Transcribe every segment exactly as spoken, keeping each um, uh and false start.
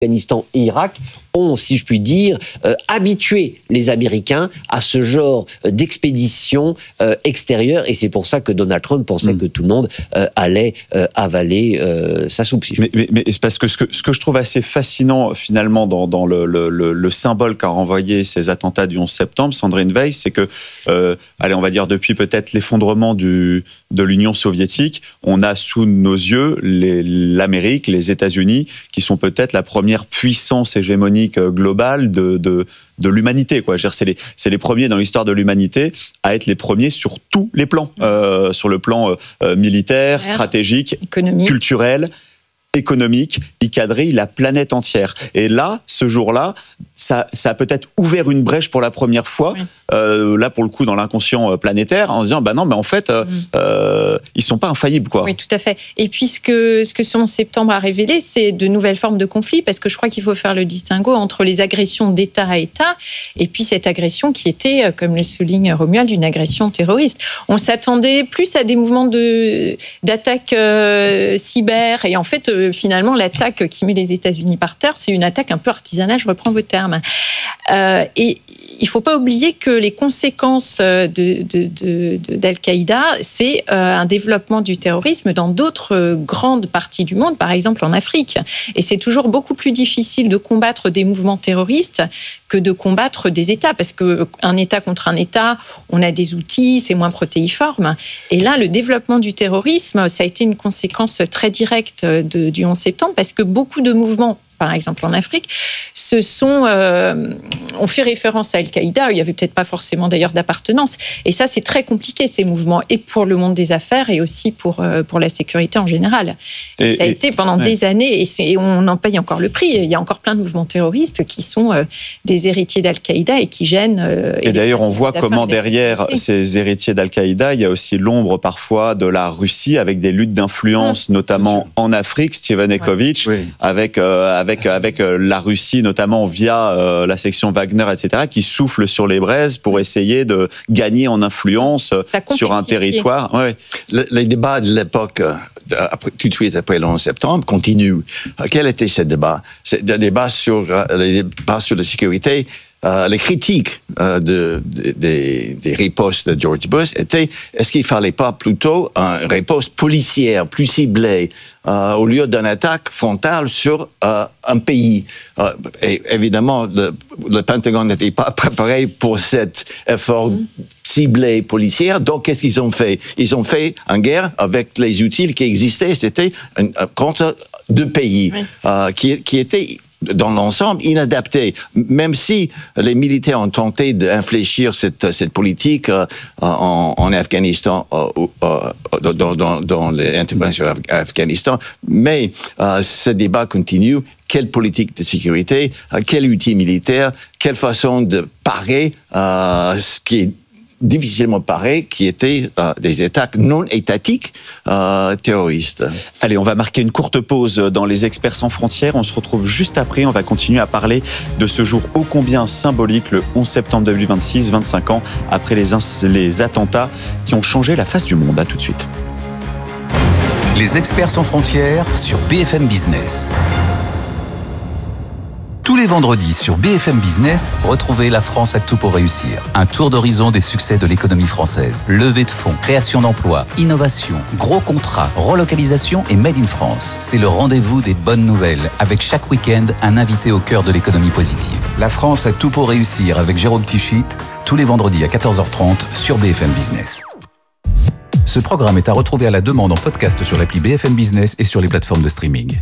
Afghanistan et Irak ont, si je puis dire, euh, habitué les Américains à ce genre d'expédition euh, extérieure. Et c'est pour ça que Donald Trump pensait mmh. que tout le monde euh, allait euh, avaler euh, sa soupe. Si je mais, mais, mais c'est parce que ce, que ce que je trouve assez fascinant, finalement, dans, dans le, le, le, le symbole qu'a renvoyé ces attentats du onze septembre, Sandrine Weiss, c'est que, euh, allez, on va dire, depuis peut-être l'effondrement du, de l'Union soviétique, on a sous nos yeux les, l'Amérique, les États-Unis, qui sont peut-être la première puissance hégémonique globale de, de, de l'humanité, quoi. Je veux dire, c'est les, c'est les premiers dans l'histoire de l'humanité à être les premiers sur tous les plans, euh, sur le plan euh, militaire, stratégique, économique. culturel, économique, y quadrille la planète entière. Et là, ce jour-là, ça, ça a peut-être ouvert une brèche pour la première fois, oui. euh, là pour le coup dans l'inconscient planétaire, en se disant bah non, mais en fait, euh, mm. euh, ils sont pas infaillibles, quoi. Oui, tout à fait. Et puis ce que ce que ce onze septembre a révélé, c'est de nouvelles formes de conflits, parce que je crois qu'il faut faire le distinguo entre les agressions d'État à État et puis cette agression qui était, comme le souligne Romuald, une agression terroriste. On s'attendait plus à des mouvements de d'attaque euh, cyber, et en fait. Euh, Finalement, l'attaque qui met les États-Unis par terre, c'est une attaque un peu artisanale, je reprends vos termes. Euh, et il ne faut pas oublier que les conséquences de, de, de, de, d'Al-Qaïda, c'est euh, un développement du terrorisme dans d'autres grandes parties du monde, par exemple en Afrique. Et c'est toujours beaucoup plus difficile de combattre des mouvements terroristes que de combattre des États, parce qu'un État contre un État, on a des outils, c'est moins protéiforme. Et là, le développement du terrorisme, ça a été une conséquence très directe de, du onze septembre, parce que beaucoup de mouvements, par exemple en Afrique, se sont, euh, ont fait référence à Al-Qaïda. Il n'y avait peut-être pas forcément d'ailleurs d'appartenance. Et ça, c'est très compliqué, ces mouvements, et pour le monde des affaires, et aussi pour, euh, pour la sécurité en général. Et, ça a et, été pendant ouais. des années, et, c'est, et on en paye encore le prix. Il y a encore plein de mouvements terroristes qui sont euh, des héritiers d'Al-Qaïda et qui gênent... Euh, et, et d'ailleurs, on voit comment derrière ces héritiers d'Al-Qaïda, il y a aussi l'ombre parfois de la Russie, avec des luttes d'influence, mmh. notamment en Afrique, Stevanekovic, ouais. oui. avec... Euh, avec Avec, avec la Russie, notamment via euh, la section Wagner, et cetera, qui souffle sur les braises pour essayer de gagner en influence sur un territoire. Ouais. Le, les débats de l'époque, après, tout de suite après le onze septembre, continuent. Quel était ce débat ? C'est le débat sur, les débats sur la sécurité. Euh, les critiques euh, de, de, de, des ripostes de George Bush étaient, est-ce qu'il ne fallait pas plutôt une riposte policière, plus ciblée, euh, au lieu d'une attaque frontale sur euh, un pays. Euh, et évidemment, le, le Pentagone n'était pas préparé pour cet effort mmh. ciblé policier. Donc, qu'est-ce qu'ils ont fait ? Ils ont fait une guerre avec les outils qui existaient. C'était un, contre deux pays oui. euh, qui, qui étaient... dans l'ensemble, inadapté. Même si les militaires ont tenté d'infléchir cette, cette politique euh, en, en Afghanistan, euh, euh, dans, dans, dans l'intervention en Afghanistan, mais euh, ce débat continue. Quelle politique de sécurité, euh, quel outil militaire, quelle façon de parer euh, ce qui est difficilement pareil, qui étaient euh, des attaques non étatiques euh, terroristes. Allez, on va marquer une courte pause dans les Experts sans frontières. On se retrouve juste après. On va continuer à parler de ce jour ô combien symbolique, le onze septembre deux mille vingt-six, vingt-cinq ans après les, ins- les attentats qui ont changé la face du monde. À tout de suite. Les Experts sans frontières sur B F M Business. Tous les vendredis sur B F M Business, retrouvez La France a tout pour réussir. Un tour d'horizon des succès de l'économie française. Levée de fonds, création d'emplois, innovation, gros contrats, relocalisation et Made in France. C'est le rendez-vous des bonnes nouvelles, avec chaque week-end un invité au cœur de l'économie positive. La France a tout pour réussir avec Jérôme Tichit, tous les vendredis à quatorze heures trente sur B F M Business. Ce programme est à retrouver à la demande en podcast sur l'appli B F M Business et sur les plateformes de streaming.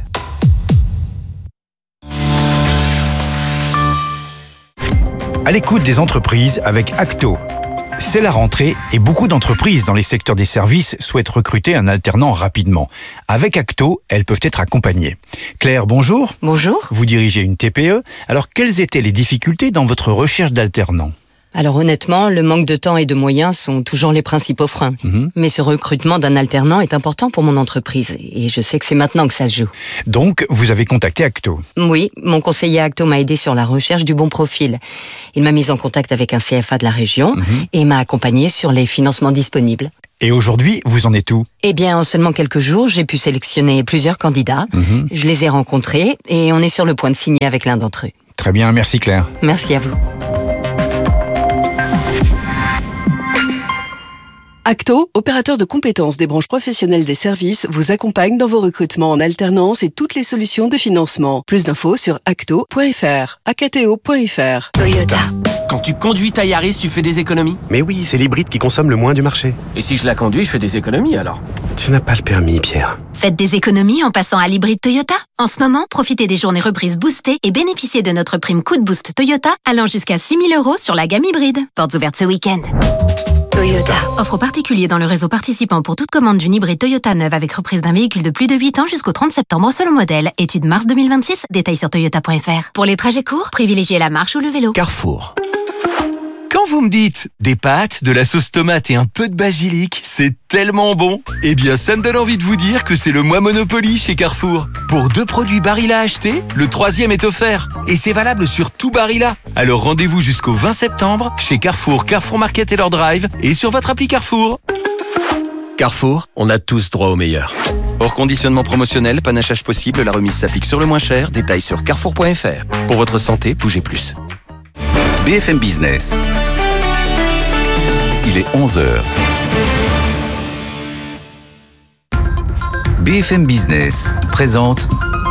À l'écoute des entreprises avec Acto. C'est la rentrée et beaucoup d'entreprises dans les secteurs des services souhaitent recruter un alternant rapidement. Avec Acto, elles peuvent être accompagnées. Claire, bonjour. Bonjour. Vous dirigez une T P E. Alors, quelles étaient les difficultés dans votre recherche d'alternants ? Alors honnêtement, le manque de temps et de moyens sont toujours les principaux freins. Mmh. Mais ce recrutement d'un alternant est important pour mon entreprise et je sais que c'est maintenant que ça se joue. Donc, vous avez contacté Acto? Oui, mon conseiller Acto m'a aidé sur la recherche du bon profil. Il m'a mis en contact avec un C F A de la région mmh. et m'a accompagné sur les financements disponibles. Et aujourd'hui, vous en êtes où? Eh bien, en seulement quelques jours, j'ai pu sélectionner plusieurs candidats. Mmh. Je les ai rencontrés et on est sur le point de signer avec l'un d'entre eux. Très bien, merci Claire. Merci à vous. Acto, opérateur de compétences des branches professionnelles des services, vous accompagne dans vos recrutements en alternance et toutes les solutions de financement. Plus d'infos sur acto point f r, acto point f r. Toyota. Quand tu conduis ta Yaris, tu fais des économies? Mais oui, c'est l'hybride qui consomme le moins du marché. Et si je la conduis, je fais des économies alors? Tu n'as pas le permis, Pierre. Faites des économies en passant à l'hybride Toyota. En ce moment, profitez des journées reprises boostées et bénéficiez de notre prime Coup de Boost Toyota allant jusqu'à six mille euros sur la gamme hybride. Portes ouvertes ce week-end. Toyota. Offre aux particuliers dans le réseau participant pour toute commande d'une hybride Toyota neuve avec reprise d'un véhicule de plus de huit ans jusqu'au trente septembre selon modèle. Étude mars deux mille vingt-six. Détails sur toyota point f r. Pour les trajets courts, privilégiez la marche ou le vélo. Carrefour. Quand vous me dites des pâtes, de la sauce tomate et un peu de basilic, c'est tellement bon. Eh bien, ça me donne envie de vous dire que c'est le mois Monopoly chez Carrefour. Pour deux produits Barilla achetés, le troisième est offert. Et c'est valable sur tout Barilla. Alors rendez-vous jusqu'au vingt septembre chez Carrefour, Carrefour Market et leur drive et sur votre appli Carrefour. Carrefour, on a tous droit au meilleur. Hors conditionnement promotionnel, panachage possible, la remise s'applique sur le moins cher. Détails sur carrefour point f r. Pour votre santé, bougez plus. B F M Business. Il est onze heures. B F M Business présente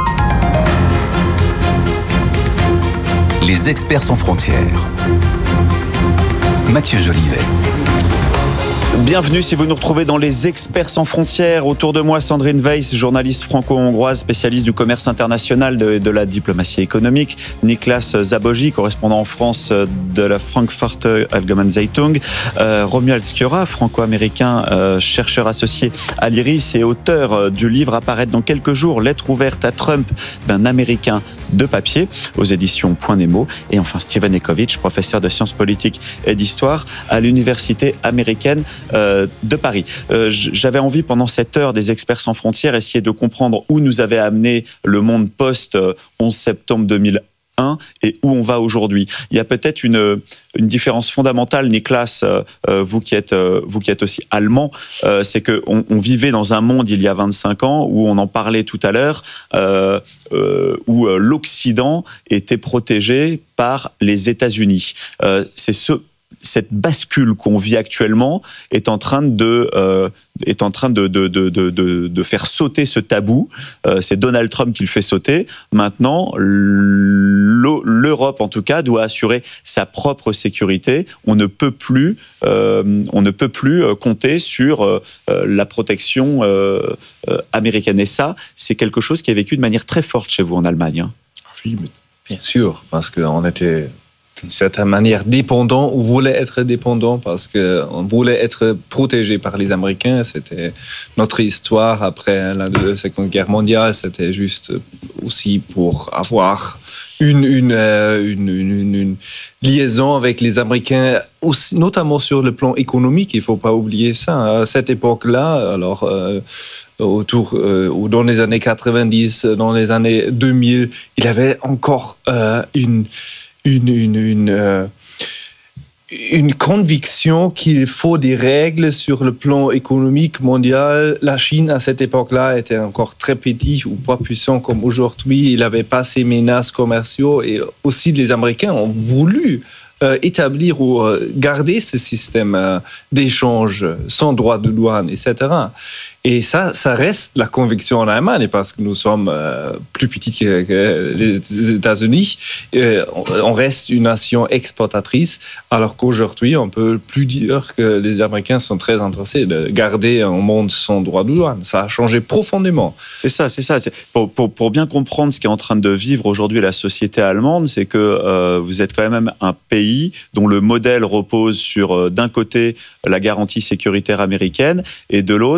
Les experts sans frontières. Mathieu Jolivet. Bienvenue si vous nous retrouvez dans les Experts sans frontières. Autour de moi, Sandrine Weiss, journaliste franco-hongroise, spécialiste du commerce international et de, de la diplomatie économique. Niklas Zabogy, correspondant en France de la Frankfurter Allgemeine Zeitung. Euh, Romuald Sciorra, franco-américain, euh, chercheur associé à l'IRIS et auteur du livre à paraître dans quelques jours, Lettre ouverte à Trump d'un Américain de papier, aux éditions Point Nemo. Et enfin, Steven Ekovitch, professeur de sciences politiques et d'histoire à l'université américaine de Paris. Euh, j'avais envie pendant cette heure des Experts sans frontières essayer de comprendre où nous avait amené le monde post onze septembre deux mille un et où on va aujourd'hui. Il y a peut-être une, une différence fondamentale, Niklas, euh, vous, qui êtes, euh, vous qui êtes aussi allemand, euh, c'est qu'on on vivait dans un monde il y a vingt-cinq ans où on en parlait tout à l'heure, euh, euh, où l'Occident était protégé par les États-Unis. Euh, c'est ce Cette bascule qu'on vit actuellement est en train de euh, est en train de de, de de de faire sauter ce tabou. Euh, c'est Donald Trump qui le fait sauter. Maintenant, l'Europe en tout cas doit assurer sa propre sécurité. On ne peut plus euh, on ne peut plus compter sur euh, la protection euh, euh, américaine. Et ça, c'est quelque chose qui est vécu de manière très forte chez vous en Allemagne. Hein. Oui, bien sûr, parce qu'on était d'une certaine manière dépendant ou voulait être dépendant parce qu'on voulait être protégé par les Américains. C'était notre histoire après la Seconde Guerre mondiale. C'était juste aussi pour avoir une, une, une, une, une liaison avec les Américains, aussi, notamment sur le plan économique. Il ne faut pas oublier ça. À cette époque-là, alors... Euh, autour euh, ou dans les années quatre-vingt-dix, dans les années deux mille, il y avait encore euh, une une une une, euh, une conviction qu'il faut des règles sur le plan économique mondial. La Chine à cette époque-là était encore très petit ou pas puissant comme aujourd'hui. Il avait pas ces menaces commerciaux et aussi les Américains ont voulu Euh, établir ou euh, garder ce système euh, d'échange sans droit de douane, et cetera. Et ça, ça reste la conviction en Allemagne parce que nous sommes euh, plus petits que, que les États-Unis. Euh, on reste une nation exportatrice, alors qu'aujourd'hui, on peut plus dire que les Américains sont très intéressés de garder un monde sans droit de douane. Ça a changé profondément. C'est ça, c'est ça. C'est pour, pour, pour bien comprendre ce qui est en train de vivre aujourd'hui la société allemande, c'est que euh, vous êtes quand même un pays dont le modèle repose sur, euh, d'un côté, la garantie sécuritaire américaine et de l'autre, euh,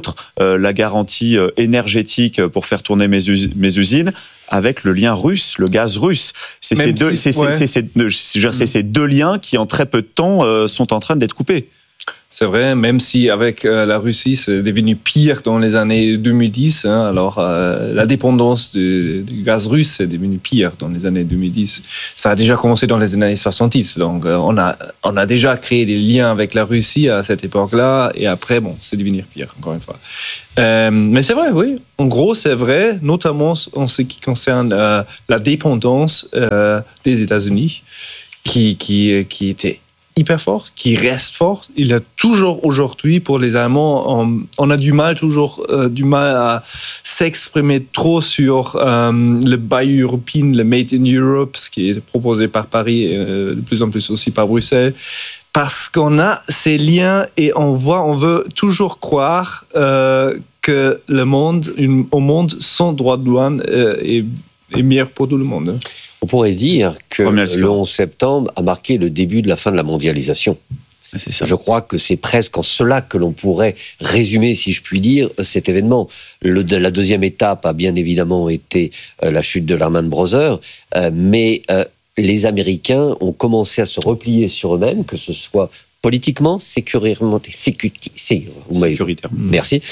euh, la garantie euh, énergétique pour faire tourner mes, us- mes usines avec le lien russe, le gaz russe. C'est, ces deux, si, c'est, ouais. c'est, c'est, c'est, c'est, c'est ces deux liens qui, en très peu de temps, euh, sont en train d'être coupés. C'est vrai, même si avec euh, la Russie, c'est devenu pire dans les années deux mille dix. Hein, alors, euh, la dépendance du, du gaz russe est devenue pire dans les années deux mille dix. Ça a déjà commencé dans les années soixante-dix. Donc, euh, on, a, on a déjà créé des liens avec la Russie à cette époque-là. Et après, bon, c'est devenu pire, encore une fois. Euh, mais c'est vrai, oui. En gros, c'est vrai, notamment en ce qui concerne euh, la dépendance euh, des États-Unis, qui, qui, qui était hyper forte, qui reste forte. Il y a toujours aujourd'hui, pour les Allemands, on, on a du mal, toujours euh, du mal à s'exprimer trop sur euh, le Buy European, le Made in Europe, ce qui est proposé par Paris et euh, de plus en plus aussi par Bruxelles. Parce qu'on a ces liens et on voit, on veut toujours croire euh, que le monde, une, au monde sans droit de douane euh, est, est meilleur pour tout le monde. On pourrait dire que le onze septembre a marqué le début de la fin de la mondialisation. C'est ça. Je crois que c'est presque en cela que l'on pourrait résumer, si je puis dire, cet événement. Le, la deuxième étape a bien évidemment été euh, la chute de Lehman Brothers, euh, mais euh, les Américains ont commencé à se replier sur eux-mêmes, que ce soit politiquement, sécuritairement, sécuti, sé, sécuritaire. Merci.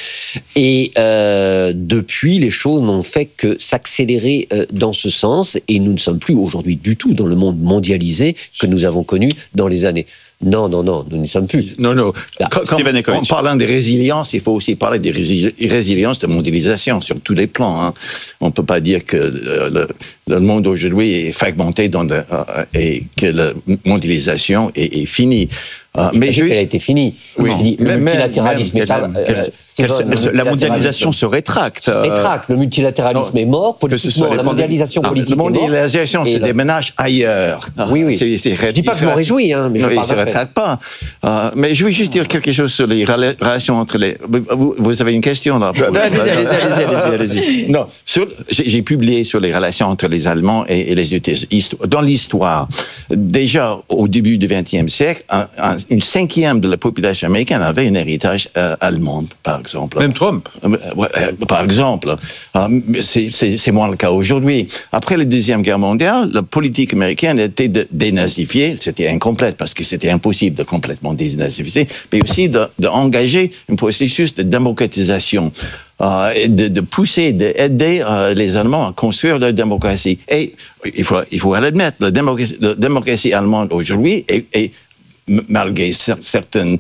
Et euh, depuis, les choses n'ont fait que s'accélérer euh, dans ce sens, et nous ne sommes plus aujourd'hui du tout dans le monde mondialisé que nous avons connu dans les années. Non, non, non, nous n'y sommes plus. Non, non. Là, Quand, quand, en parlant de résilience, il faut aussi parler de rési- résilience de mondialisation sur tous les plans. Hein. On ne peut pas dire que euh, le, le monde aujourd'hui est fragmenté dans de, euh, et que la mondialisation est, est finie. Euh, mais je... Elle a été finie. Oui. Je dis, le même, multilatéralisme même, est pas, euh, quelle, quelle, quelle, la mondialisation se rétracte. Se rétracte. Le multilatéralisme non, est mort. Politiquement, la mondialisation non, politique est morte. La mondialisation se déménage ailleurs. Oui, oui. C'est, c'est, je ne dis pas que je m'en réjouis, hein, mais non, je il ne se rétracte pas. Euh, mais je veux juste dire quelque chose sur les relations entre les... Vous, vous avez une question là? Allez-y, allez-y, allez-y, allez-y, allez-y. Non, sur, j'ai, j'ai publié sur les relations entre les Allemands et, et les États-Unis. Dans l'histoire, déjà au début du vingtième siècle, un, un, une cinquième de la population américaine avait un héritage euh, allemand, par exemple. Même Trump. Euh, euh, par exemple. Euh, c'est, c'est, c'est moins le cas aujourd'hui. Après la Deuxième Guerre mondiale, la politique américaine était de dénazifier. C'était incomplète parce que c'était impossible de complètement dénazifier, mais aussi de, d'engager un processus de démocratisation. Euh, et de, de pousser, d'aider euh, les Allemands à construire leur démocratie. Et il faut, il faut l'admettre, la démocratie, la démocratie allemande aujourd'hui est, est malgré certains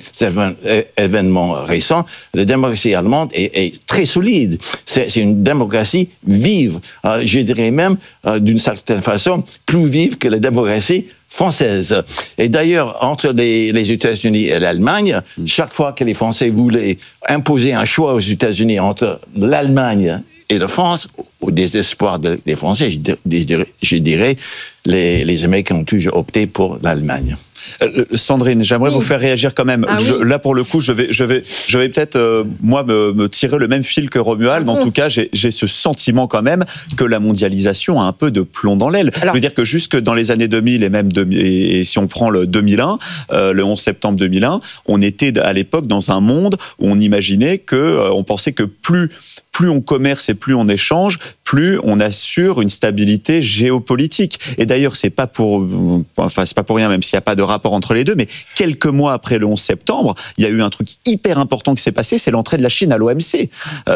événements récents, la démocratie allemande est, est très solide. C'est, c'est une démocratie vive. Euh, je dirais même, euh, d'une certaine façon, plus vive que la démocratie française. Et d'ailleurs, entre les, les États-Unis et l'Allemagne, chaque fois que les Français voulaient imposer un choix aux États-Unis entre l'Allemagne et la France, au désespoir des Français, je dirais, je dirais les, les Américains ont toujours opté pour l'Allemagne. Euh, Sandrine, j'aimerais oui. vous faire réagir quand même. Ah je, oui. Là, pour le coup, je vais, je vais, je vais peut-être, euh, moi, me, me tirer le même fil que Romuald. Mmh. En tout cas, j'ai, j'ai ce sentiment quand même que la mondialisation a un peu de plomb dans l'aile. Alors, je veux dire que jusque dans les années deux mille et même deux mille, et si on prend le deux mille un, euh, le onze septembre deux mille un, on était à l'époque dans un monde où on imaginait que, euh, on pensait que plus plus on commerce et plus on échange, plus on assure une stabilité géopolitique. Et d'ailleurs, c'est pas pour, enfin, c'est pas pour rien, même s'il n'y a pas de rapport entre les deux, mais quelques mois après le onze septembre, il y a eu un truc hyper important qui s'est passé, c'est l'entrée de la Chine à l'O M C.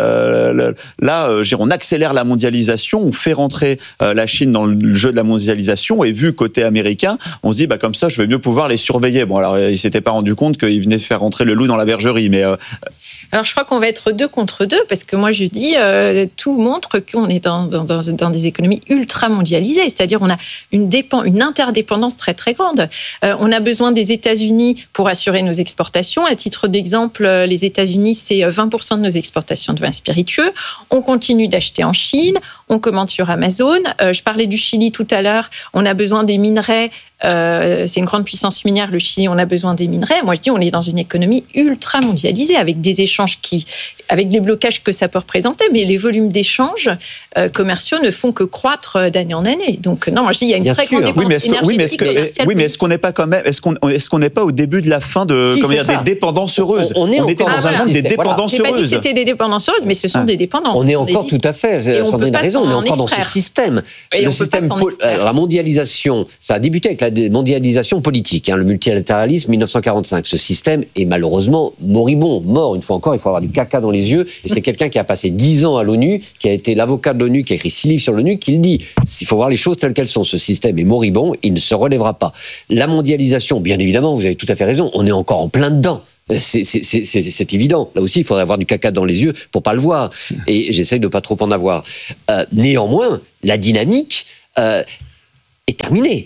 Euh, là, on accélère la mondialisation, on fait rentrer la Chine dans le jeu de la mondialisation, et vu côté américain, on se dit, bah, comme ça, je vais mieux pouvoir les surveiller. Bon, alors, ils s'étaient pas rendu compte qu'ils venaient faire rentrer le loup dans la bergerie, mais... Euh... Alors, je crois qu'on va être deux contre deux, parce que moi, je dis, euh, tout montre qu'on est dans, dans, dans des économies ultra mondialisées, c'est-à-dire on a une, dépend, une interdépendance très très grande. Euh, on a besoin des États-Unis pour assurer nos exportations. À titre d'exemple, les États-Unis, c'est vingt pour cent de nos exportations de vins spiritueux. On continue d'acheter en Chine. on commande sur Amazon. Euh, je parlais du Chili tout à l'heure. On a besoin des minerais. Euh, c'est une grande puissance minière, le Chili, on a besoin des minerais. Moi, je dis, on est dans une économie ultra mondialisée, avec des échanges qui, avec des blocages que ça peut représenter, mais les volumes d'échanges euh, commerciaux ne font que croître d'année en année. Donc, non, moi, je dis, il y a une Bien très sûr. grande Oui, mais dépendance est-ce que, oui, mais est-ce énergétique. que, oui, mais est-ce qu'on n'est pas quand même, est-ce qu'on, est-ce qu'on n'est pas au début de la fin de, Si, comment c'est dire, ça. des dépendances heureuses? On- on est on était encore dans dans un un monde des système. Voilà. dépendances J'ai pas dit que heureuses. c'était des dépendances heureuses, mais ce sont Ah. des dépendances. On est Ce sont encore des- tout à fait, Et on Sandrine peut a pas raison, on est s'en encore dans ce extraire. système. Et le on peut pas système s'en po- extraire. la mondialisation, ça a débuté avec la mondialisation politique, hein, le multilatéralisme mille neuf cent quarante-cinq. Ce système est malheureusement moribond, mort. Une fois encore, il faut avoir du caca dans les yeux. Et c'est quelqu'un qui a passé dix ans à l'ONU, qui a été l'avocat de l'ONU, qui a écrit six livres sur l'ONU, qui le dit. Il faut voir les choses telles qu'elles sont. Ce système est moribond, il ne se relèvera pas. La mondialisation, bien évidemment, vous avez tout à fait raison, on est encore en plein dedans. C'est, c'est, c'est, c'est, c'est évident. Là aussi, il faudrait avoir du caca dans les yeux pour pas le voir. Et j'essaye de pas trop en avoir. Euh, néanmoins, la dynamique euh, est terminée.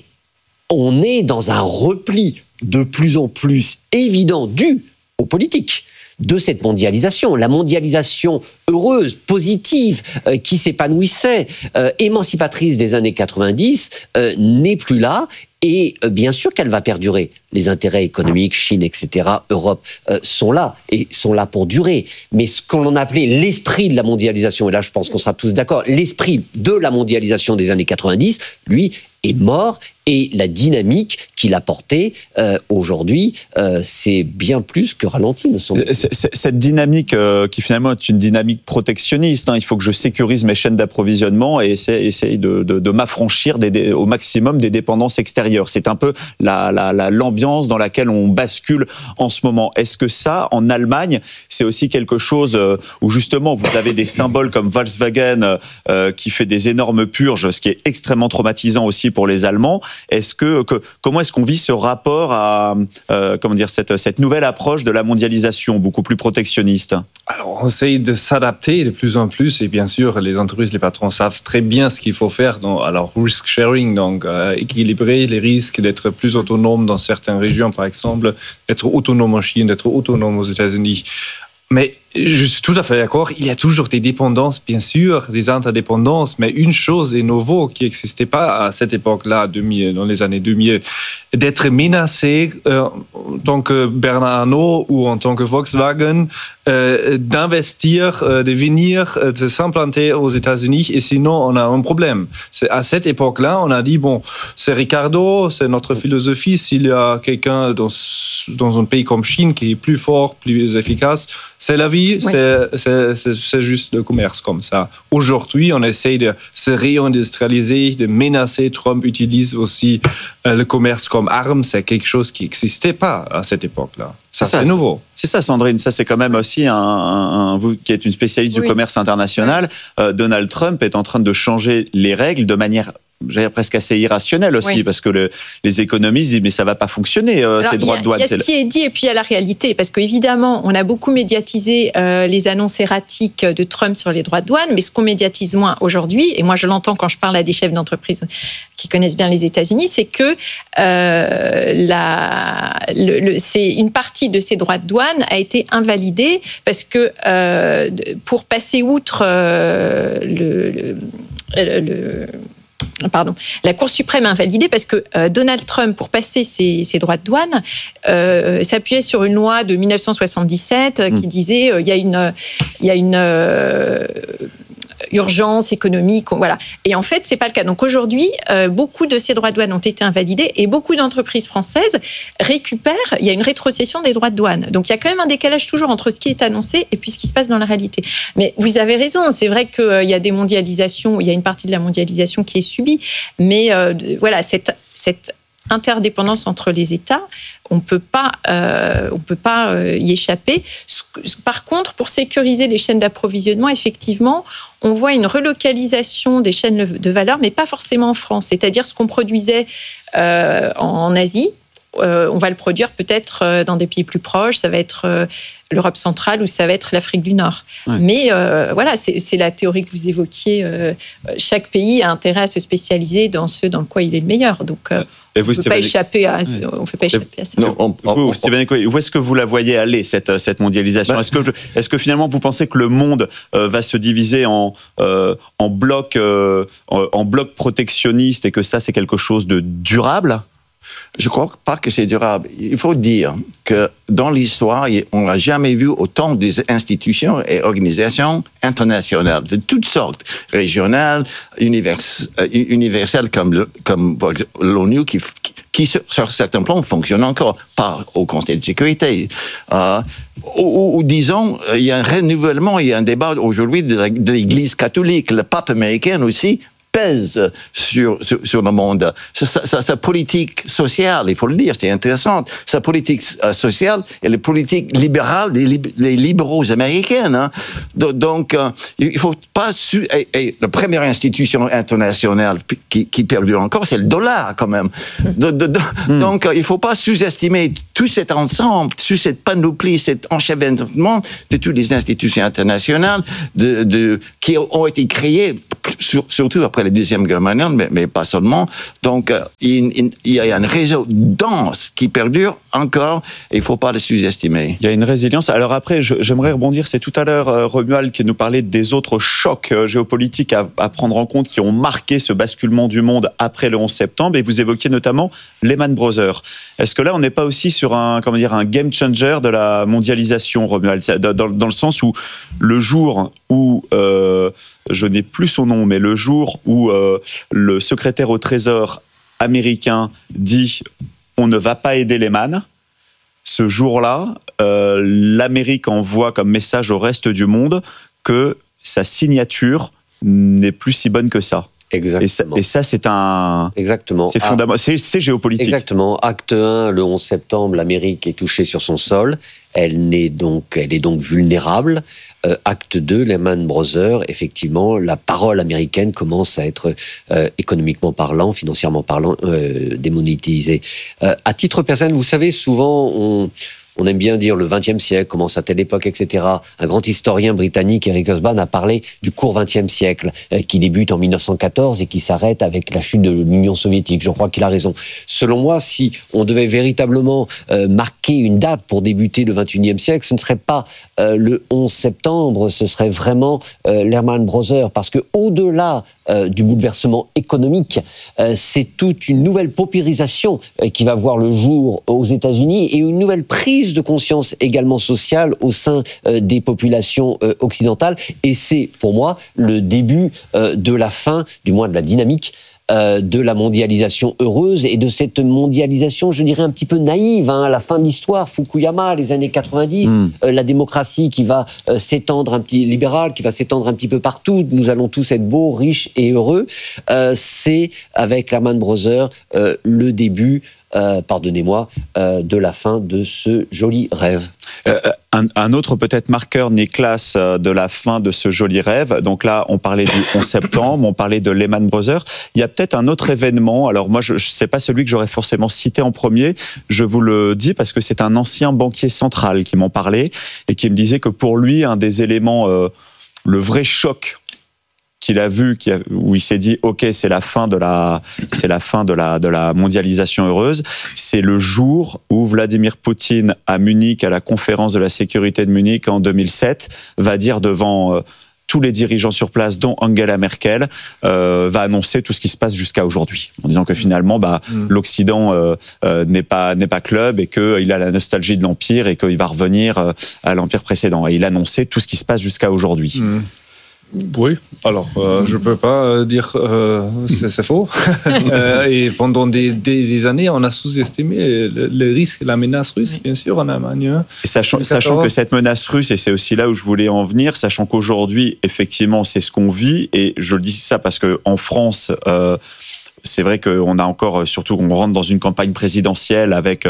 On est dans un repli de plus en plus évident dû aux politiques de cette mondialisation. La mondialisation heureuse, positive, euh, qui s'épanouissait, euh, émancipatrice des années quatre-vingt-dix, euh, n'est plus là. Et euh, bien sûr qu'elle va perdurer. Les intérêts économiques, Chine, et cetera, Europe, euh, sont là et sont là pour durer. Mais ce qu'on appelait l'esprit de la mondialisation, et là je pense qu'on sera tous d'accord, l'esprit de la mondialisation des années quatre-vingt-dix, lui, est mort. Et la dynamique qu'il a portée euh, aujourd'hui, euh, c'est bien plus que ralenti, me semble. C'est- c'est- Cette dynamique euh, qui finalement est une dynamique protectionniste, hein, il faut que je sécurise mes chaînes d'approvisionnement et essayer, essayer de, de, de m'affranchir des, des, au maximum des dépendances extérieures. C'est un peu la, la, la, l'ambiance dans laquelle on bascule en ce moment. Est-ce que ça, en Allemagne, c'est aussi quelque chose euh, où justement vous avez des symboles comme Volkswagen euh, qui fait des énormes purges, ce qui est extrêmement traumatisant aussi pour les Allemands. Est-ce que, que comment est-ce qu'on vit ce rapport à euh, comment dire cette cette nouvelle approche de la mondialisation beaucoup plus protectionniste? Alors, on essaye de s'adapter de plus en plus, et bien sûr, les entreprises, les patrons savent très bien ce qu'il faut faire. Donc, alors, risk sharing, donc euh, équilibrer les risques, d'être plus autonome dans certaines régions, par exemple, d'être autonome en Chine, d'être autonome aux États-Unis. Mais je suis tout à fait d'accord, il y a toujours des dépendances, bien sûr, des interdépendances, mais une chose est nouveau qui n'existait pas à cette époque-là, dans les années deux mille, d'être menacé euh, en tant que Bernard Arnault ou en tant que Volkswagen, euh, d'investir, euh, de venir, euh, de s'implanter aux États-Unis, et sinon on a un problème. C'est, à cette époque-là, on a dit, bon, c'est Ricardo, c'est notre philosophie, s'il y a quelqu'un dans, dans un pays comme Chine qui est plus fort, plus efficace, c'est la vie, oui. c'est, c'est, c'est, c'est juste le commerce comme ça. Aujourd'hui, on essaye de se réindustrialiser, de menacer. Trump utilise aussi euh, le commerce comme arme. C'est quelque chose qui n'existait pas à cette époque-là. Ça, c'est, ça, c'est nouveau. C'est ça, Sandrine. Ça, c'est quand même aussi un, un, un vous qui êtes une spécialiste oui. du commerce international. Oui. Euh, Donald Trump est en train de changer les règles de manière, j'allais presque assez irrationnel aussi, oui. parce que le, les économistes disent mais ça va pas fonctionner euh, ces droits a, de douane. Il y a ce qui est dit et puis il y a la réalité, parce qu'évidemment on a beaucoup médiatisé euh, les annonces erratiques de Trump sur les droits de douane, mais ce qu'on médiatise moins aujourd'hui, et moi je l'entends quand je parle à des chefs d'entreprise qui connaissent bien les États-Unis, c'est que euh, la, le, le, c'est une partie de ces droits de douane a été invalidée parce que euh, pour passer outre euh, le, le, le, le Pardon. La Cour suprême a invalidé parce que euh, Donald Trump, pour passer ses, ses droits de douane, euh, s'appuyait sur une loi de dix-neuf cent soixante-dix-sept euh, mmh. qui disait euh, il y a une, il y a une euh, urgence économique, voilà. Et en fait, c'est pas le cas. Donc aujourd'hui, euh, beaucoup de ces droits de douane ont été invalidés et beaucoup d'entreprises françaises récupèrent. Il y a une rétrocession des droits de douane. Donc il y a quand même un décalage toujours entre ce qui est annoncé et puis ce qui se passe dans la réalité. Mais vous avez raison. C'est vrai qu'il euh, y a des mondialisations. Il y a une partie de la mondialisation qui est subie. Mais euh, voilà, cette cette interdépendance entre les États, on peut pas, euh, on peut pas euh, y échapper. Par contre, pour sécuriser les chaînes d'approvisionnement, effectivement, on voit une relocalisation des chaînes de valeur, mais pas forcément en France. C'est-à-dire ce qu'on produisait euh, en Asie, euh, on va le produire peut-être euh, dans des pays plus proches, ça va être euh, l'Europe centrale ou ça va être l'Afrique du Nord. Ouais. Mais euh, voilà, c'est, c'est la théorie que vous évoquiez. Euh, chaque pays a intérêt à se spécialiser dans ce dans quoi il est le meilleur. Donc, euh, Et vous, on ne peut pas échapper à, ouais. on peut pas échapper à ça. Non, on, on, vous, Stephen Ecoé, où est-ce que vous la voyez aller, cette, cette mondialisation ? bah, est-ce, que, est-ce que finalement vous pensez que le monde euh, va se diviser en, euh, en blocs euh, en, en bloc protectionnistes et que ça, c'est quelque chose de durable ? Je ne crois pas que c'est durable. Il faut dire que dans l'histoire, on n'a jamais vu autant d'institutions et organisations internationales, de toutes sortes, régionales, univers, universelles comme, le, comme l'ONU, qui, qui sur certains plans fonctionne encore, pas au Conseil de sécurité. Euh, ou, ou disons, il y a un renouvellement, il y a un débat aujourd'hui de, la, de l'Église catholique, le pape américain aussi pèse sur, sur, sur le monde. Sa, sa, sa politique sociale, il faut le dire, c'est intéressant, sa politique euh, sociale et la politique libérale des lib- les libéraux américains. Hein. Donc, euh, il ne faut pas... Su- et, et la première institution internationale qui, qui perdure encore, c'est le dollar, quand même. De, de, de, mm. Donc, euh, il ne faut pas sous-estimer tout cet ensemble, toute cette panoplie, cet enchevêtrement de toutes les institutions internationales de, de, qui ont été créées, sur, surtout après la Deuxième Guerre mondiale, mais, mais pas seulement. Donc, euh, il, il y a un réseau dense qui perdure encore, et il ne faut pas le sous-estimer. Il y a une résilience. Alors après, je, j'aimerais rebondir, c'est tout à l'heure euh, Romuald qui nous parlait des autres chocs euh, géopolitiques à, à prendre en compte qui ont marqué ce basculement du monde après le onze septembre, et vous évoquiez notamment Lehman Brothers. Est-ce que là, on n'est pas aussi sur un, comment dire, un game changer de la mondialisation, Romuald, dans, dans, dans le sens où le jour où... Euh, je n'ai plus son nom, mais le jour où euh, le secrétaire au Trésor américain dit « on ne va pas aider Lehman », ce jour-là, euh, l'Amérique envoie comme message au reste du monde que sa signature n'est plus si bonne que ça. Exactement. Et ça, et ça c'est un... Exactement. C'est fondamental. C'est, c'est géopolitique. Exactement. Acte un, le onze septembre, l'Amérique est touchée sur son sol. Elle, n'est donc, elle est donc vulnérable. Euh, acte deux, Lehman Brothers, effectivement, la parole américaine commence à être euh, économiquement parlant, financièrement parlant, euh, démonétisée. Euh, à titre personnel, vous savez, souvent, on... On aime bien dire le vingtième siècle, commence à telle époque, et cetera. Un grand historien britannique, Eric Hobsbawm, a parlé du court vingtième siècle, euh, qui débute en mille neuf cent quatorze et qui s'arrête avec la chute de l'Union soviétique. Je crois qu'il a raison. Selon moi, si on devait véritablement euh, marquer une date pour débuter le vingt et unième siècle, ce ne serait pas euh, le onze septembre, ce serait vraiment euh, Lehman Brothers. Parce que au-delà euh, du bouleversement économique, euh, c'est toute une nouvelle paupérisation euh, qui va voir le jour aux États-Unis et une nouvelle prise de conscience également sociale au sein euh, des populations euh, occidentales. Et c'est, pour moi, le début euh, de la fin, du moins de la dynamique, euh, de la mondialisation heureuse et de cette mondialisation, je dirais, un petit peu naïve. Hein, à la fin de l'histoire, Fukuyama, les années quatre-vingt-dix, mmh. euh, la démocratie qui va euh, s'étendre un petit, libérale, qui va s'étendre un petit peu partout, nous allons tous être beaux, riches et heureux. Euh, c'est, avec Lehman Brothers, euh, le début Euh, pardonnez-moi, euh, de la fin de ce joli rêve. Euh, un, un autre peut-être marqueur, Nicolas, euh, de la fin de ce joli rêve. Donc là, on parlait du onze septembre, on parlait de Lehman Brothers. Il y a peut-être un autre événement. Alors moi, je ne sais pas celui que j'aurais forcément cité en premier. Je vous le dis parce que c'est un ancien banquier central qui m'en parlait et qui me disait que pour lui, un des éléments, euh, le vrai choc qu'il a vu, où il s'est dit ok, c'est la fin de la, c'est la fin de la de la mondialisation heureuse. C'est le jour où Vladimir Poutine à Munich, à la conférence de la sécurité de Munich en deux mille sept, va dire devant euh, tous les dirigeants sur place, dont Angela Merkel, euh, va annoncer tout ce qui se passe jusqu'à aujourd'hui, en disant que finalement, bah, mmh. l'Occident euh, euh, n'est pas n'est pas club et qu'il a la nostalgie de l'empire et qu'il va revenir euh, à l'empire précédent. Et il annonçait tout ce qui se passe jusqu'à aujourd'hui. Mmh. Oui, alors euh, je ne peux pas dire euh, c'est, c'est faux. euh, et pendant des, des, des années, on a sous-estimé le, le risque, la menace russe, bien sûr, en Allemagne. Et sachant, sachant que cette menace russe, et c'est aussi là où je voulais en venir, sachant qu'aujourd'hui, effectivement, c'est ce qu'on vit, et je le dis ça parce qu'en France... Euh, c'est vrai qu'on a encore, surtout qu'on rentre dans une campagne présidentielle avec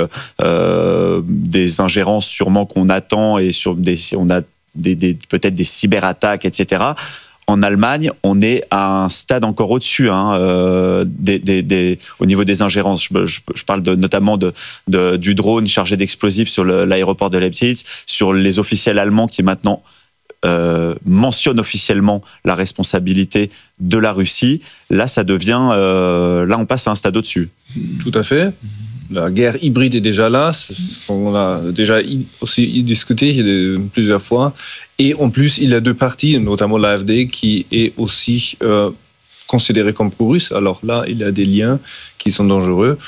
euh, des ingérences sûrement qu'on attend et sur des, on a des, des, peut-être des cyberattaques, et cetera. en Allemagne, on est à un stade encore au-dessus, hein, euh, des, des, des, au niveau des ingérences. Je, je, je parle de, notamment de, de, du drone chargé d'explosifs sur le, l'aéroport de Leipzig, sur les officiels allemands qui maintenant euh, mentionnent officiellement la responsabilité de la Russie. Là, ça devient, euh, là, on passe à un stade au-dessus. Tout à fait. La guerre hybride est déjà là, on l'a déjà aussi discuté plusieurs fois. Et en plus, il y a deux partis, notamment l'A F D, qui est aussi euh, considéré comme pro-russe. Alors là, il y a des liens qui sont dangereux.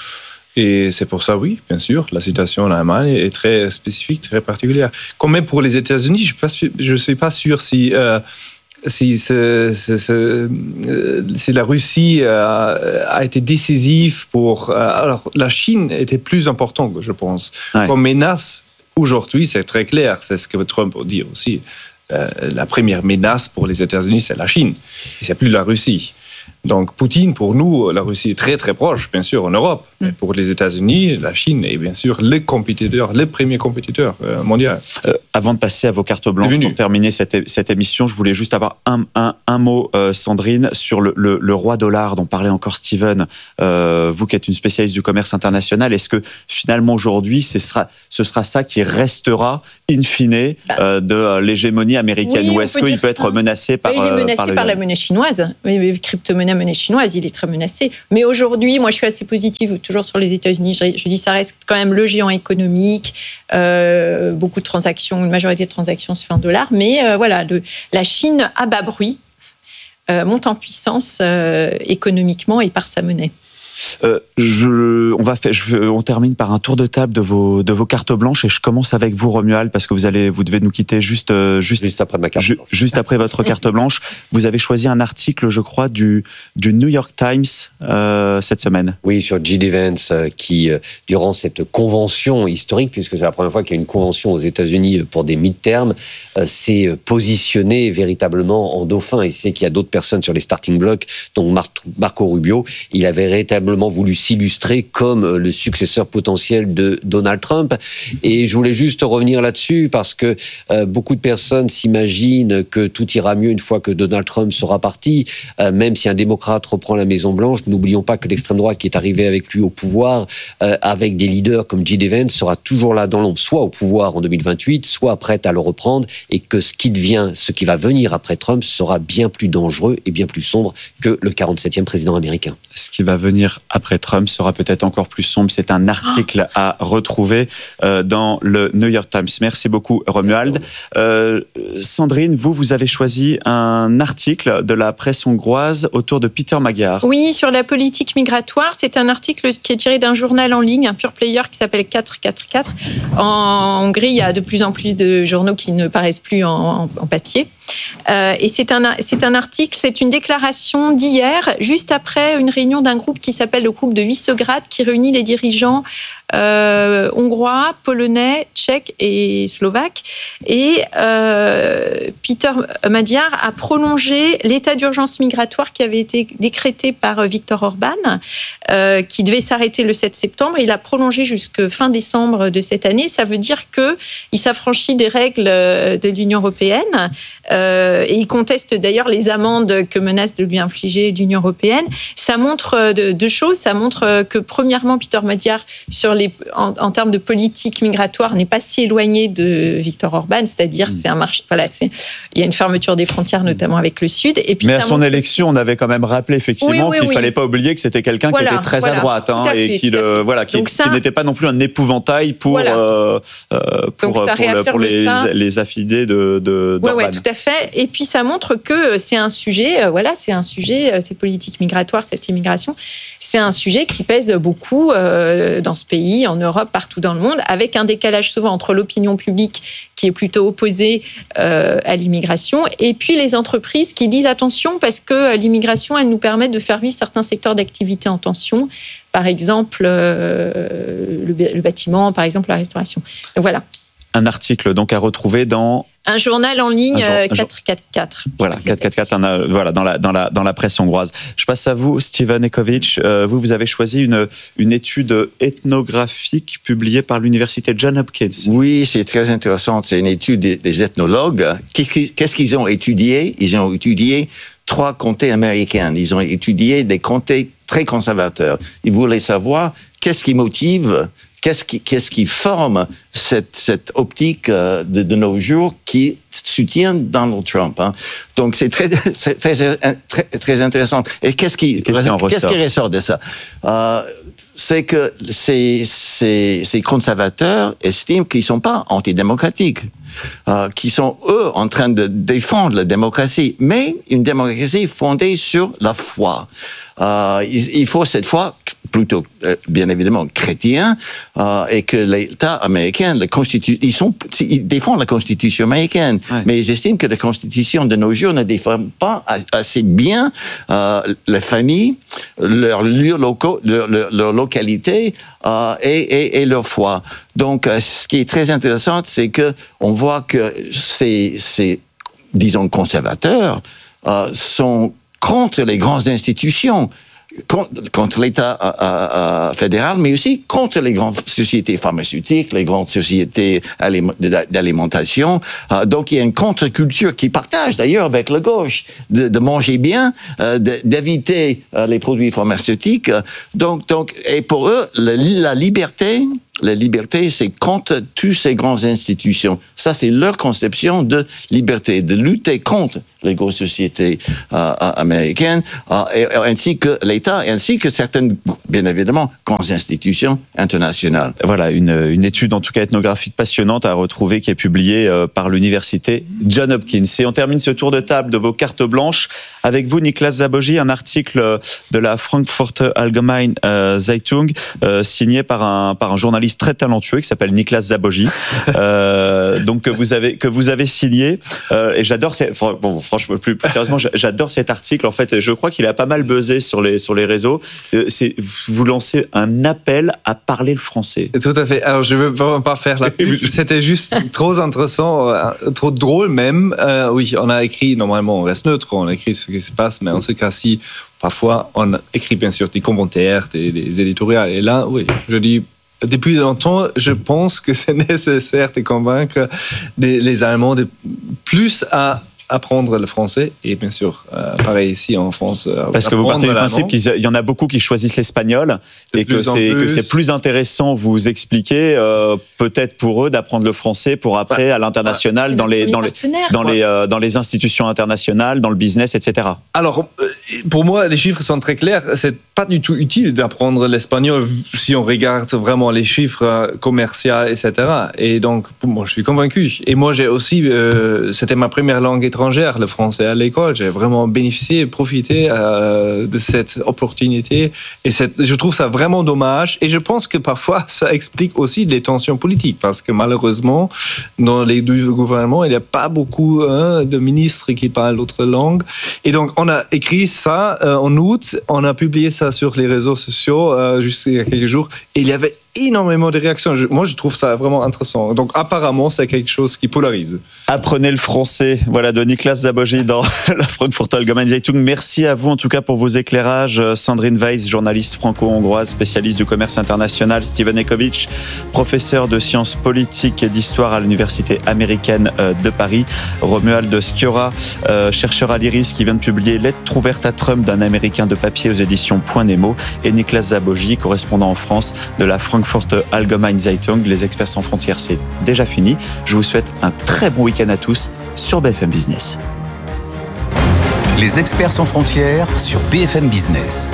Et c'est pour ça, oui, bien sûr, la situation en Allemagne est très spécifique, très particulière. Quand même pour les États-Unis, je ne suis pas sûr si... Euh, Si, c'est, c'est, c'est, si la Russie a, a été décisive pour... Alors, la Chine était plus importante, je pense. Ouais. Comme menace, aujourd'hui, c'est très clair. C'est ce que Trump dit aussi. Euh, la première menace pour les États-Unis, c'est la Chine. Et c'est plus la Russie. Donc, Poutine, pour nous, la Russie est très, très proche, bien sûr, en Europe. Mm. Mais pour les États-Unis, la Chine est bien sûr le compétiteur, le premier compétiteur euh, mondial. Euh, avant de passer à vos cartes blanches, pour terminer cette, cette émission, je voulais juste avoir un, un, un mot, euh, Sandrine, sur le, le, le roi dollar dont parlait encore Steven. Euh, vous qui êtes une spécialiste du commerce international, est-ce que finalement aujourd'hui, ce sera, ce sera ça qui restera, in fine, euh, de l'hégémonie américaine? Oui, ou est-ce qu'il peut être menacé par... Il est menacé par, par, le... par la monnaie chinoise. Oui, oui, crypto-monnaie, monnaie chinoise, il est très menacé. Mais aujourd'hui, moi, je suis assez positive, toujours sur les États-Unis. Je, je dis, ça reste quand même le géant économique. Euh, beaucoup de transactions, une majorité de transactions se fait en dollars. Mais euh, voilà, le, la Chine, à bas bruit, euh, monte en puissance euh, économiquement et par sa monnaie. Euh, je, on va faire, je, on termine par un tour de table de vos, de vos cartes blanches et je commence avec vous, Romuald, parce que vous allez, vous devez nous quitter juste, juste, juste après ma carte ju, juste après votre carte blanche. Vous avez choisi un article, je crois, du, du New York Times euh, cette semaine. Oui, sur J D Vance, euh, qui, euh, durant cette convention historique, puisque c'est la première fois qu'il y a une convention aux États-Unis pour des mid-terms, euh, s'est positionné véritablement en dauphin. Il sait qu'il y a d'autres personnes sur les starting blocks, donc Marco Rubio. Il avait véritablement voulu s'illustrer comme le successeur potentiel de Donald Trump. Et je voulais juste revenir là-dessus parce que euh, beaucoup de personnes s'imaginent que tout ira mieux une fois que Donald Trump sera parti, euh, même si un démocrate reprend la Maison-Blanche. N'oublions pas que l'extrême droite qui est arrivée avec lui au pouvoir, euh, avec des leaders comme J D Vance, sera toujours là dans l'ombre, soit au pouvoir en deux mille vingt-huit, soit prête à le reprendre, et que ce qui devient, ce qui va venir après Trump sera bien plus dangereux et bien plus sombre que le quarante-septième président américain. Ce qui va venir après Trump sera peut-être encore plus sombre. C'est un article à retrouver euh, dans le New York Times. Merci beaucoup, Romuald. Euh, Sandrine, vous, vous avez choisi un article de la presse hongroise autour de Peter Magyar. Oui, sur la politique migratoire. C'est un article qui est tiré d'un journal en ligne, un pure player qui s'appelle quatre cent quarante-quatre. En Hongrie, il y a de plus en plus de journaux qui ne paraissent plus en, en, en papier. Euh, et c'est un, c'est un article, c'est une déclaration d'hier, juste après une réunion d'un groupe qui s'appelle le groupe de Visegrad, qui réunit les dirigeants euh, hongrois, polonais, tchèques et slovaques. Et euh, Peter Magyar a prolongé l'état d'urgence migratoire qui avait été décrété par Viktor Orban, euh, qui devait s'arrêter le sept septembre. Il a prolongé jusqu'à fin décembre de cette année. Ça veut dire qu'il s'affranchit des règles de l'Union européenne. Euh, et il conteste d'ailleurs les amendes que menace de lui infliger l'Union européenne. Ça montre deux choses. Ça montre que, premièrement, Peter Magyar, sur les, en, en termes de politique migratoire, n'est pas si éloigné de Viktor Orban, c'est-à-dire mmh. c'est un marché, voilà, c'est, il y a une fermeture des frontières, notamment avec le Sud. Et puis, mais à son élection, on avait quand même rappelé effectivement oui, oui, qu'il ne oui. fallait pas oublier que c'était quelqu'un voilà, qui était très voilà, à droite hein, fait, et qui, le, voilà, qui, ça, qui n'était pas non plus un épouvantail pour, voilà. euh, pour, pour, le, pour les, les affidés de, de, d'Orban. Oui, ouais, tout à fait. Et puis ça montre que c'est un sujet, euh, voilà, c'est un sujet, euh, ces politiques migratoires, cette immigration, c'est un sujet qui pèse beaucoup euh, dans ce pays, en Europe, partout dans le monde, avec un décalage souvent entre l'opinion publique qui est plutôt opposée euh, à l'immigration, et puis les entreprises qui disent attention parce que l'immigration, elle nous permet de faire vivre certains secteurs d'activité en tension, par exemple euh, le, le bâtiment, par exemple la restauration. Donc, voilà. Un article donc à retrouver dans un journal en ligne jour, quatre cent quarante-quatre. Voilà, quatre cent quarante-quatre, un, voilà, dans la dans la dans la presse hongroise. Je passe à vous, Steven Ecovitch. Euh, vous vous avez choisi une une étude ethnographique publiée par l'université Johns Hopkins. Oui, c'est très intéressant. C'est une étude des, des ethnologues. Qu'est-ce qu'ils, qu'est-ce qu'ils ont étudié? Ils ont étudié trois comtés américains. Ils ont étudié des comtés très conservateurs. Ils voulaient savoir qu'est-ce qui motive, qu'est-ce qui, qu'est-ce qui forme cette, cette optique de, de nos jours qui soutient Donald Trump. Hein. Donc, c'est très, c'est très, très, très intéressant. Et qu'est-ce qui, qu'est-ce qui, en qu'est-ce ressort? qui ressort de ça? Euh, c'est que ces, ces, ces conservateurs estiment qu'ils ne sont pas antidémocratiques. Euh, qui sont, eux, en train de défendre la démocratie, mais une démocratie fondée sur la foi. Euh, il, il faut cette foi plutôt, euh, bien évidemment, chrétien, euh, et que l'État américain, la Constitution, ils, sont, ils défendent la Constitution américaine, ouais. mais ils estiment que la Constitution de nos jours ne défend pas assez bien euh, les familles, leurs lieux locaux, leur, leur, leur localité euh, et, et, et leur foi. Donc, euh, ce qui est très intéressant, c'est que on voit que ces, ces disons, conservateurs euh, sont contre les grandes institutions, contre, contre l'État euh, euh, fédéral, mais aussi contre les grandes sociétés pharmaceutiques, les grandes sociétés d'alimentation. Euh, donc, il y a une contre-culture qui partage d'ailleurs avec la gauche, de, de manger bien, euh, de, d'éviter euh, les produits pharmaceutiques. Donc, donc, et pour eux, la, la liberté... La liberté, c'est contre toutes ces grandes institutions. Ça, c'est leur conception de liberté, de lutter contre les grosses sociétés euh, américaines, euh, et, ainsi que l'État, ainsi que certaines, bien évidemment, grandes institutions internationales. Voilà, une, une étude, en tout cas ethnographique passionnante à retrouver, qui est publiée euh, par l'université Johns Hopkins. Et on termine ce tour de table de vos cartes blanches avec vous, Niklas Zaboji, un article de la Frankfurter Allgemeine euh, Zeitung, euh, signé par un, par un journaliste très talentueux qui s'appelle Niklas Zaboji, euh, donc que vous avez que vous avez signé. Euh, et j'adore, bon, franchement, plus, plus sérieusement, j'adore cet article. En fait, je crois qu'il a pas mal buzzé sur les sur les réseaux. C'est, vous lancez un appel à parler le français. Tout à fait. Alors, je veux vraiment pas faire la pub. C'était juste trop intéressant, trop drôle même. Euh, oui, on a écrit, normalement, on reste neutre, on a écrit ce qui se passe, mais en ce cas-ci, parfois, on écrit bien sûr des commentaires, des, des éditoriales. Et là, oui, je dis. Depuis longtemps, je pense que c'est nécessaire de convaincre les, les Allemands de plus à apprendre le français, et bien sûr, euh, pareil ici en France. Euh, Parce que vous partez du principe qu'il y en a beaucoup qui choisissent l'espagnol, et que c'est, que c'est plus intéressant, vous expliquer, euh, peut-être pour eux, d'apprendre le français pour après, bah, à l'international, bah, dans, les, dans, les, dans, les, euh, dans les institutions internationales, dans le business, et cetera. Alors, pour moi, les chiffres sont très clairs. C'est pas du tout utile d'apprendre l'espagnol si on regarde vraiment les chiffres commerciaux, et cetera. Et donc, pour moi, je suis convaincu. Et moi, j'ai aussi, euh, c'était ma première langue étrangère, le français à l'école. J'ai vraiment bénéficié, profité euh, de cette opportunité. Et cette, je trouve ça vraiment dommage. Et je pense que parfois, ça explique aussi des tensions politiques. Parce que malheureusement, dans les deux gouvernements, il n'y a pas beaucoup hein, de ministres qui parlent d'autres langues. Et donc, on a écrit ça euh, en août. On a publié ça sur les réseaux sociaux euh, juste il y a quelques jours. Et il y avait énormément de réactions. Je, moi, je trouve ça vraiment intéressant. Donc, apparemment, c'est quelque chose qui polarise. Apprenez le français. Voilà, de Niklas Zaboji dans la Frankfurter Allgemeine Zeitung. Merci à vous, en tout cas, pour vos éclairages. Sandrine Weiss, journaliste franco-hongroise, spécialiste du commerce international. Steven Ecovitch, professeur de sciences politiques et d'histoire à l'Université américaine de Paris. Romuald Sciorra, euh, chercheur à l'Iris, qui vient de publier Lettre ouverte à Trump d'un Américain de papier aux éditions Point Nemo. Et Niklas Zaboji, correspondant en France de la Frankfurter Allgemeine Zeitung. Les experts sans frontières, c'est déjà fini. Je vous souhaite un très bon week-end à tous sur B F M Business. Les experts sans frontières sur B F M Business.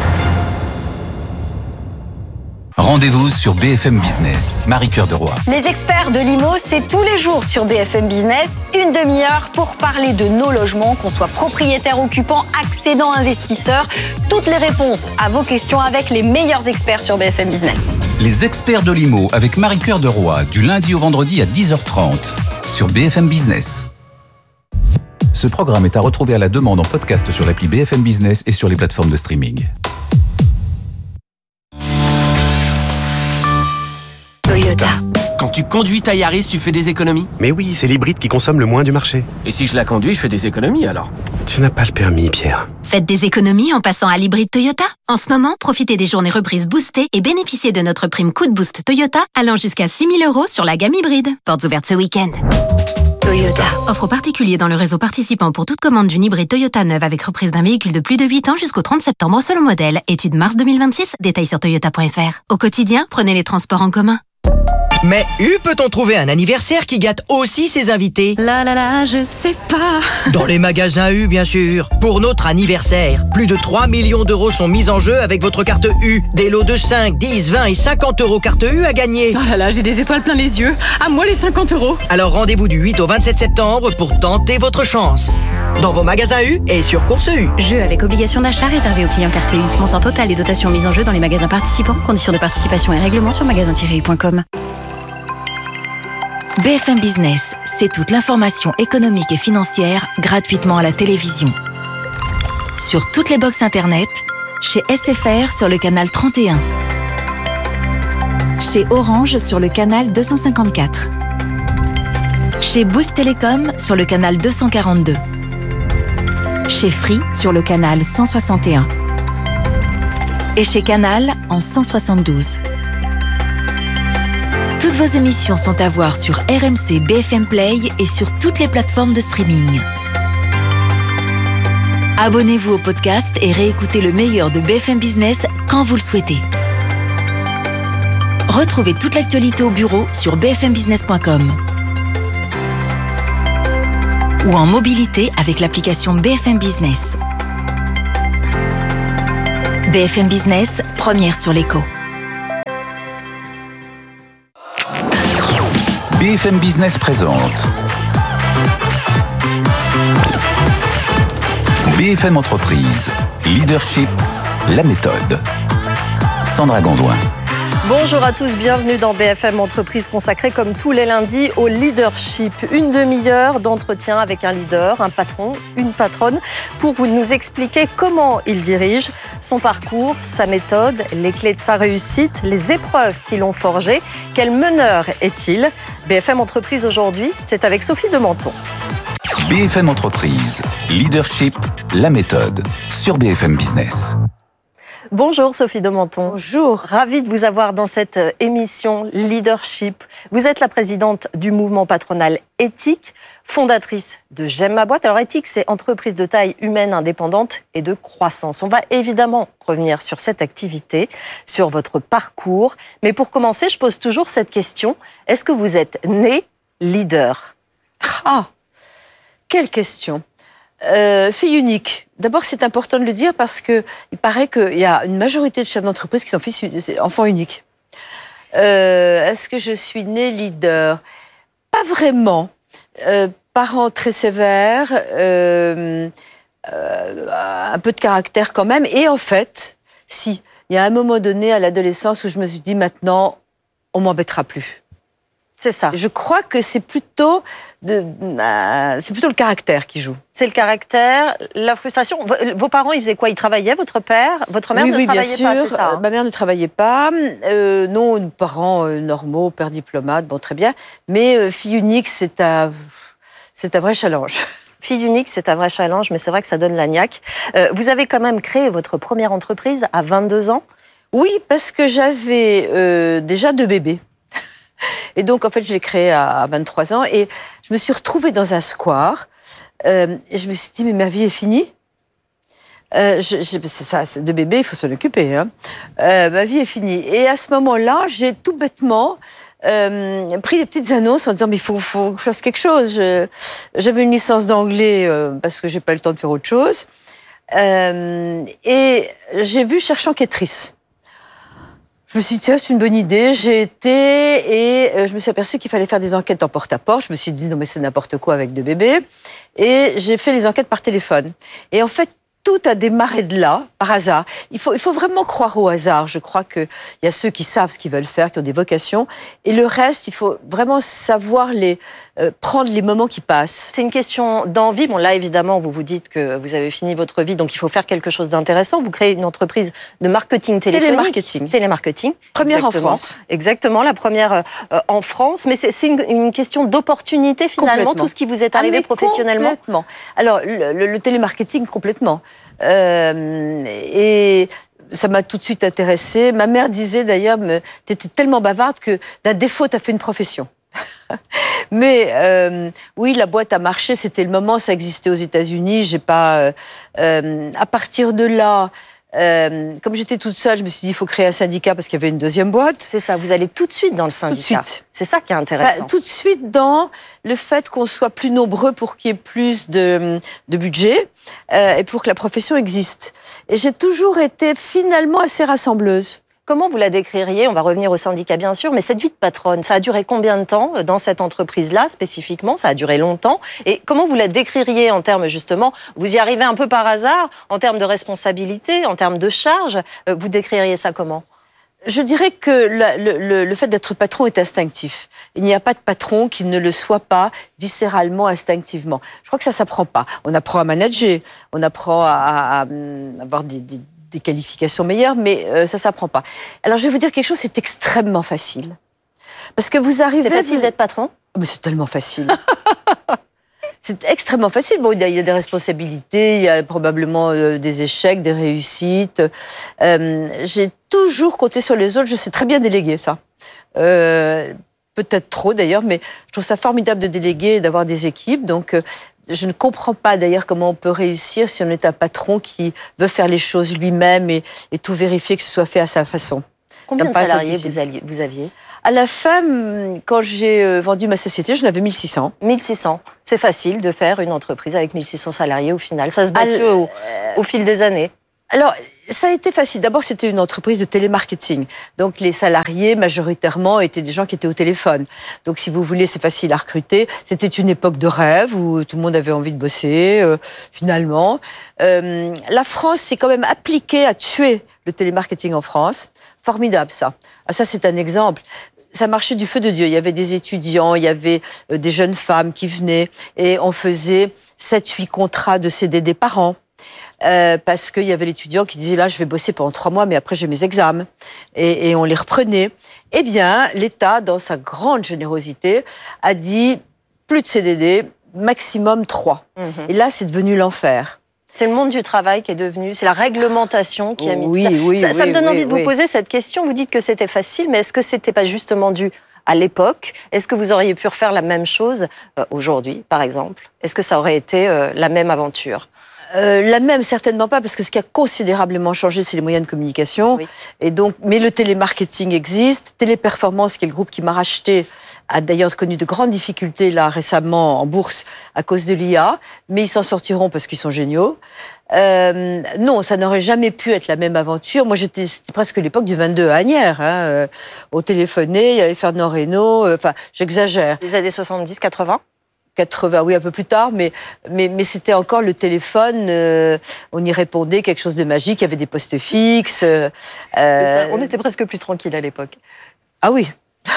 Rendez-vous sur B F M Business. Marie-Cœur de Roy. Les experts de l'I M O, c'est tous les jours sur B F M Business. Une demi-heure pour parler de nos logements, qu'on soit propriétaire, occupant, accédant, investisseur. Toutes les réponses à vos questions avec les meilleurs experts sur B F M Business. Les experts de l'I M O avec Marie-Cœur de Roy, du lundi au vendredi à dix heures trente sur B F M Business. Ce programme est à retrouver à la demande en podcast sur l'appli B F M Business et sur les plateformes de streaming. Toyota. Quand tu conduis ta Yaris, tu fais des économies? Mais oui, c'est l'hybride qui consomme le moins du marché. Et si je la conduis, je fais des économies alors? Tu n'as pas le permis, Pierre. Faites des économies en passant à l'hybride Toyota. En ce moment, profitez des journées reprises boostées et bénéficiez de notre prime Coup de Boost Toyota allant jusqu'à six mille euros sur la gamme hybride. Portes ouvertes ce week-end. Toyota. Offre aux particuliers dans le réseau participant pour toute commande d'une hybride Toyota neuve avec reprise d'un véhicule de plus de huit ans jusqu'au trente septembre selon modèle. Étude mars deux mille vingt-six, détails sur toyota point f r. Au quotidien, prenez les transports en commun. Mais U peut-on trouver un anniversaire qui gâte aussi ses invités? Là là là, je sais pas. Dans les magasins U, bien sûr. Pour notre anniversaire, plus de trois millions d'euros sont mis en jeu avec votre carte U. Des lots de cinq, dix, vingt et cinquante euros carte U à gagner. Oh là là, j'ai des étoiles plein les yeux. À moi les cinquante euros. Alors rendez-vous du huit au vingt-sept septembre pour tenter votre chance. Dans vos magasins U et sur Course U. Jeu avec obligation d'achat réservé aux clients carte U. Montant total et dotation mise en jeu dans les magasins participants. Conditions de participation et règlements sur magasin tiret u point com. B F M Business, c'est toute l'information économique et financière gratuitement à la télévision. Sur toutes les box internet, chez S F R sur le canal trente et un, chez Orange sur le canal deux cent cinquante-quatre, chez Bouygues Télécom sur le canal deux cent quarante-deux, chez Free sur le canal cent soixante et un et chez Canal en cent soixante-douze. Toutes vos émissions sont à voir sur R M C B F M Play et sur toutes les plateformes de streaming. Abonnez-vous au podcast et réécoutez le meilleur de B F M Business quand vous le souhaitez. Retrouvez toute l'actualité au bureau sur b f m business point com ou en mobilité avec l'application B F M Business. B F M Business, première sur l'écho. B F M Business présente B F M Entreprise, Leadership, la méthode. Sandra Gondouin. Bonjour à tous, bienvenue dans B F M Entreprise consacrée comme tous les lundis au leadership. Une demi-heure d'entretien avec un leader, un patron, une patronne pour vous nous expliquer comment il dirige, son parcours, sa méthode, les clés de sa réussite, les épreuves qui l'ont forgé. Quel meneur est-il? B F M Entreprise aujourd'hui, c'est avec Sophie de Menton. B F M Entreprise, Leadership, la méthode sur B F M Business. Bonjour Sophie de Menton. Bonjour. Ravie de vous avoir dans cette émission Leadership. Vous êtes la présidente du mouvement patronal Éthique, fondatrice de J'aime ma boîte. Alors Éthique, c'est entreprise de taille humaine indépendante et de croissance. On va évidemment revenir sur cette activité, sur votre parcours. Mais pour commencer, je pose toujours cette question. Est-ce que vous êtes né leader? Ah, quelle question. Euh, fille unique. D'abord, c'est important de le dire parce que il paraît qu'il y a une majorité de chefs d'entreprise qui sont fils, enfants uniques. Euh, est-ce que je suis née leader? Pas vraiment. Euh, parents très sévères, euh, euh, un peu de caractère quand même. Et en fait, si, il y a un moment donné à l'adolescence où je me suis dit maintenant, on m'embêtera plus. C'est ça. Je crois que c'est plutôt, de, euh, c'est plutôt le caractère qui joue. C'est le caractère, la frustration. Vos parents, ils faisaient quoi? Ils travaillaient, votre père? Votre mère oui, ne oui, travaillait bien pas, sûr. c'est ça? Euh, ma mère ne travaillait pas. Euh, non, nos parents euh, normaux, père diplomate, bon, très bien. Mais euh, fille unique, c'est un, c'est un vrai challenge. Fille unique, c'est un vrai challenge, mais c'est vrai que ça donne la niaque. Euh, vous avez quand même créé votre première entreprise à vingt-deux ans? Oui, parce que j'avais euh, déjà deux bébés. Et donc, en fait, je l'ai créé à vingt-trois ans et je me suis retrouvée dans un square euh, et je me suis dit, mais ma vie est finie. Euh, je, je, c'est ça, de bébé, il faut s'en occuper. Hein. Euh, ma vie est finie. Et à ce moment-là, j'ai tout bêtement euh, pris des petites annonces en disant, mais il faut, faut que je fasse quelque chose. Je, j'avais une licence d'anglais euh, parce que j'ai pas eu le temps de faire autre chose. Euh, et j'ai vu Cherche enquêtrice. Je me suis dit, tiens, c'est une bonne idée. J'ai été et je me suis aperçue qu'il fallait faire des enquêtes en porte-à-porte. Je me suis dit, non, mais c'est n'importe quoi avec deux bébés. Et j'ai fait les enquêtes par téléphone. Et en fait, tout a démarré de là, par hasard. Il faut, il faut vraiment croire au hasard. Je crois qu'il y a ceux qui savent ce qu'ils veulent faire, qui ont des vocations. Et le reste, il faut vraiment savoir les, euh, prendre les moments qui passent. C'est une question d'envie. Bon, là, évidemment, vous vous dites que vous avez fini votre vie, donc il faut faire quelque chose d'intéressant. Vous créez une entreprise de marketing téléphonique. Télémarketing. Télémarketing. Première Exactement. en France. Exactement, la première euh, en France. Mais c'est, c'est une, une question d'opportunité, finalement, tout ce qui vous est arrivé ah, professionnellement. Complètement. Alors, le, le, le télémarketing, complètement. Euh, et ça m'a tout de suite intéressée. Ma mère disait d'ailleurs, tu étais tellement bavarde que d'un défaut, tu as fait une profession. Mais euh, oui, la boîte a marché, c'était le moment, ça existait aux États-Unis. J'ai pas. Euh, euh, à partir de là. Euh, comme j'étais toute seule, je me suis dit il faut créer un syndicat parce qu'il y avait une deuxième boîte. C'est ça, vous allez tout de suite dans le syndicat. Tout de suite. C'est ça qui est intéressant. Bah, tout de suite dans le fait qu'on soit plus nombreux pour qu'il y ait plus de, de budget euh, et pour que la profession existe. Et j'ai toujours été finalement assez rassembleuse. Comment vous la décririez? On va revenir au syndicat, bien sûr, mais cette vie de patronne, ça a duré combien de temps dans cette entreprise-là, spécifiquement? Ça a duré longtemps. Et comment vous la décririez en termes, justement, vous y arrivez un peu par hasard, en termes de responsabilité, en termes de charge, vous décririez ça comment? Je dirais que la, le, le, le fait d'être patron est instinctif. Il n'y a pas de patron qui ne le soit pas viscéralement, instinctivement. Je crois que ça s'apprend pas. On apprend à manager, on apprend à, à, à avoir des... des des qualifications meilleures, mais euh, ça s'apprend pas. Alors, je vais vous dire quelque chose, c'est extrêmement facile. Parce que vous arrivez... C'est facile vous... d'être patron? Mais c'est tellement facile. C'est extrêmement facile. Bon, il y a des responsabilités, il y a probablement euh, des échecs, des réussites. Euh, j'ai toujours compté sur les autres, je sais très bien déléguer ça. Euh, peut-être trop d'ailleurs, mais je trouve ça formidable de déléguer et d'avoir des équipes. Donc, euh, je ne comprends pas d'ailleurs comment on peut réussir si on est un patron qui veut faire les choses lui-même et, et tout vérifier que ce soit fait à sa façon. Combien de salariés vous, alliez, vous aviez? À la fin, quand j'ai vendu ma société, j'en avais mille six cents. mille six cents. C'est facile de faire une entreprise avec mille six cents salariés au final. Ça se bâtit au, euh... au fil des années. Alors, ça a été facile. D'abord, c'était une entreprise de télémarketing. Donc, les salariés, majoritairement, étaient des gens qui étaient au téléphone. Donc, si vous voulez, c'est facile à recruter. C'était une époque de rêve où tout le monde avait envie de bosser, euh, finalement. Euh, la France s'est quand même appliquée à tuer le télémarketing en France. Formidable, ça. Ah, ça, c'est un exemple. Ça marchait du feu de Dieu. Il y avait des étudiants, il y avait euh, des jeunes femmes qui venaient et on faisait sept huit contrats de C D D par an. Euh, parce qu'il y avait l'étudiant qui disait là je vais bosser pendant trois mois mais après j'ai mes examens et, et on les reprenait. Eh bien l'État dans sa grande générosité a dit plus de C D D, maximum trois. Mmh. Et là c'est devenu l'enfer. C'est le monde du travail qui est devenu, c'est la réglementation qui a mis oui, ça. Oui, ça, oui, ça me donne oui, envie de oui. vous poser cette question. Vous dites que c'était facile, mais est-ce que c'était pas justement dû à l'époque? Est-ce que vous auriez pu refaire la même chose euh, aujourd'hui, par exemple? Est-ce que ça aurait été euh, la même aventure? Euh, la même, certainement pas, parce que ce qui a considérablement changé, c'est les moyens de communication. Oui. Et donc, mais le télémarketing existe. Téléperformance, qui est le groupe qui m'a racheté, a d'ailleurs connu de grandes difficultés là récemment en bourse à cause de l'I A, mais ils s'en sortiront parce qu'ils sont géniaux. Euh, non, ça n'aurait jamais pu être la même aventure. Moi, j'étais c'était presque l'époque du vingt-deux à Asnières. Hein, euh, au téléphoné, il y avait Fernand Reynaud. Enfin, euh, j'exagère. Les années soixante-dix quatre-vingts quatre-vingts, oui, un peu plus tard, mais, mais, mais c'était encore le téléphone, euh, on y répondait, quelque chose de magique, il y avait des postes fixes. Euh, ça, on était presque plus tranquille à l'époque. Ah oui,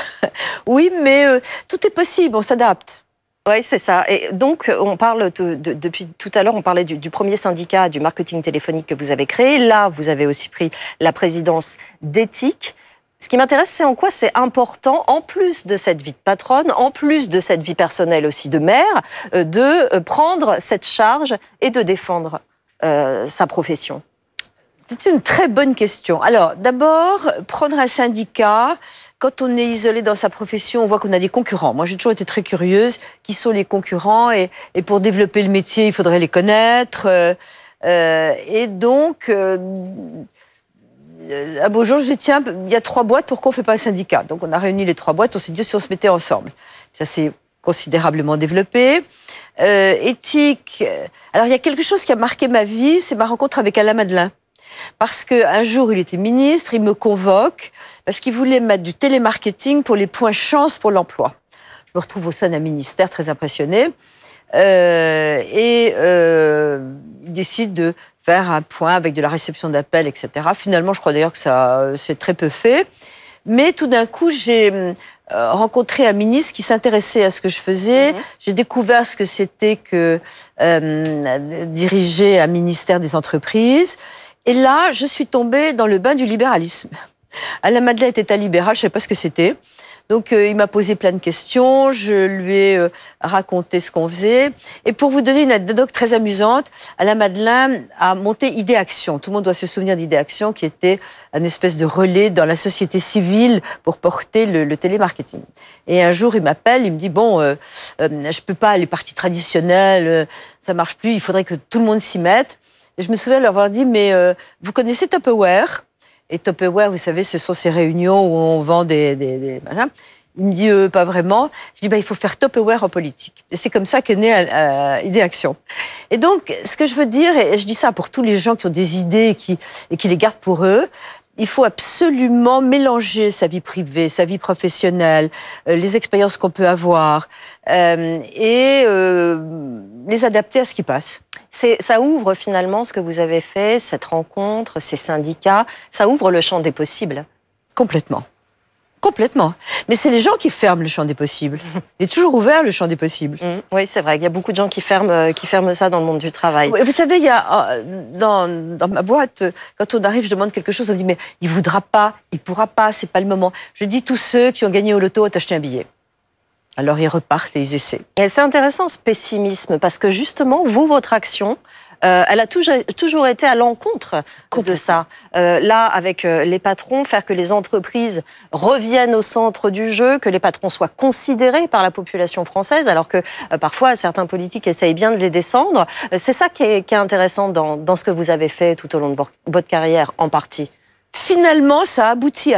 oui, mais euh, tout est possible, on s'adapte. Oui, c'est ça. Et donc, on parle de, de, depuis tout à l'heure, on parlait du, du premier syndicat du marketing téléphonique que vous avez créé. Là, vous avez aussi pris la présidence d'Ethic. Ce qui m'intéresse, c'est en quoi c'est important, en plus de cette vie de patronne, en plus de cette vie personnelle aussi de mère, de prendre cette charge et de défendre euh, sa profession. C'est une très bonne question. Alors, d'abord, prendre un syndicat, quand on est isolé dans sa profession, on voit qu'on a des concurrents. Moi, j'ai toujours été très curieuse. Qui sont les concurrents? Et, et pour développer le métier, il faudrait les connaître. Euh, euh, et donc... Euh, un beau jour, je dis tiens, il y a trois boîtes, pourquoi on ne fait pas un syndicat? Donc on a réuni les trois boîtes, on s'est dit si on se mettait ensemble. Ça s'est considérablement développé. Euh, Ethic, alors il y a quelque chose qui a marqué ma vie, c'est ma rencontre avec Alain Madelin. Parce qu'un jour, il était ministre, il me convoque, parce qu'il voulait mettre du télémarketing pour les points chance pour l'emploi. Je me retrouve au sein d'un ministère très impressionné. Euh, et euh, il décide de faire un point avec de la réception d'appels, et cetera. Finalement, je crois d'ailleurs que ça c'est très peu fait. Mais tout d'un coup, j'ai euh, rencontré un ministre qui s'intéressait à ce que je faisais. Mmh. J'ai découvert ce que c'était que euh, diriger un ministère des entreprises. Et là, je suis tombée dans le bain du libéralisme. Alain Madelin était un libéral, je ne savais pas ce que c'était. Donc, euh, il m'a posé plein de questions, je lui ai euh, raconté ce qu'on faisait. Et pour vous donner une anecdote très amusante, Alain Madelin a monté Idée-Action. Tout le monde doit se souvenir d'Idée-Action, qui était une espèce de relais dans la société civile pour porter le, le télémarketing. Et un jour, il m'appelle, il me dit, bon, euh, euh, je peux pas, les partis traditionnels, euh, ça marche plus, il faudrait que tout le monde s'y mette. Et je me souviens leur avoir dit, mais euh, vous connaissez Tupperware ? Et Tupperware, vous savez, ce sont ces réunions où on vend des... des, des machins. Il me dit, euh, pas vraiment. Je dis, bah, il faut faire Tupperware en politique. Et c'est comme ça qu'est née euh, Idée-Action. Et donc, ce que je veux dire, et je dis ça pour tous les gens qui ont des idées et qui, et qui les gardent pour eux, il faut absolument mélanger sa vie privée, sa vie professionnelle, euh, les expériences qu'on peut avoir, euh, et euh, les adapter à ce qui passe. C'est, ça ouvre finalement ce que vous avez fait, cette rencontre, ces syndicats, ça ouvre le champ des possibles. Complètement. Complètement. Mais c'est les gens qui ferment le champ des possibles. Il est toujours ouvert, le champ des possibles. Mmh, oui, c'est vrai. Il y a beaucoup de gens qui ferment, qui ferment ça dans le monde du travail. Vous savez, il y a, dans, dans ma boîte, quand on arrive, je demande quelque chose, on me dit, mais il voudra pas, il pourra pas, c'est pas le moment. Je dis, tous ceux qui ont gagné au loto ont acheté un billet. Alors ils repartent et ils essaient. Et c'est intéressant ce pessimisme, parce que justement, vous, votre action, euh, elle a toujours, toujours été à l'encontre de ça. Euh, là, avec euh, les patrons, faire que les entreprises reviennent au centre du jeu, que les patrons soient considérés par la population française, alors que euh, parfois certains politiques essayent bien de les descendre. C'est ça qui est, qui est intéressant dans, dans ce que vous avez fait tout au long de votre carrière, en partie. Finalement, ça aboutit à